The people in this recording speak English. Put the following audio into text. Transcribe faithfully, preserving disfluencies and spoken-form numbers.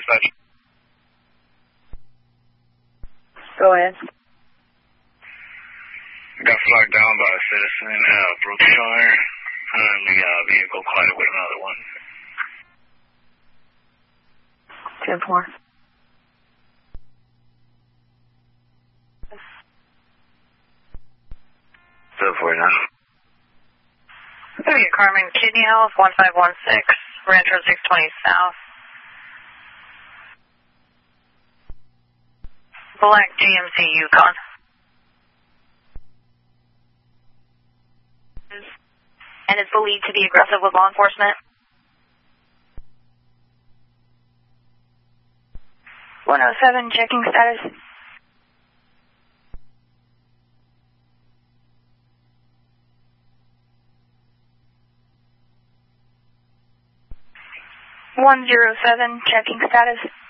dispatch. Go ahead. Got flagged down by a citizen in uh, Brookshire. Um, the uh, vehicle collided with another one. ten four. So for now. Okay, Carmen, Kidney Health, one five one six, Rancho six twenty South. Black G M C Yukon. And is believed to be aggressive with law enforcement. one oh seven, checking status. one oh seven, checking status.